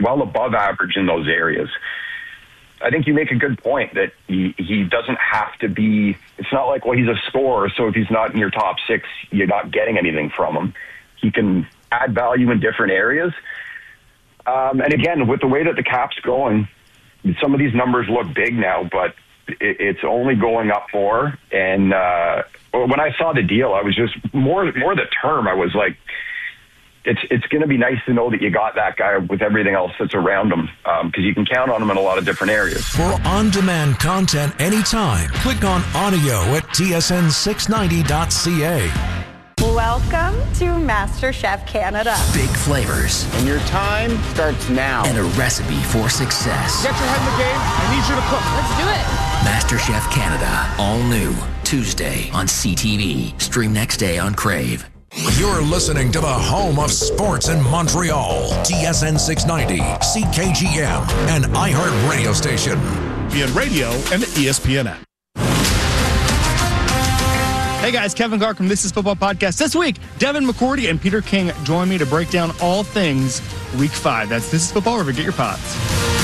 well above average in those areas. I think you make a good point that he doesn't have to be, it's not like, well, he's a scorer, so if he's not in your top six, you're not getting anything from him. He can add value in different areas. And again, with the way that the cap's going, some of these numbers look big now, but it's only going up more. And when I saw the deal, I was just more the term. I was like, it's going to be nice to know that you got that guy with everything else that's around him, because you can count on him in a lot of different areas. For on-demand content anytime, click on audio at tsn690.ca. Welcome to MasterChef Canada. Big flavors. And your time starts now. And a recipe for success. Get your head in the game. I need you to cook. Let's do it. MasterChef Canada. All new. Tuesday on CTV. Stream next day on Crave. You're listening to the home of sports in Montreal. TSN 690, CKGM, and iHeart Radio Station. ESPN Radio and the ESPN app. Hey guys, Kevin Clark from This Is Football Podcast. This week, Devin McCourty and Peter King join me to break down all things Week 5. That's This Is Football, wherever you get your pods.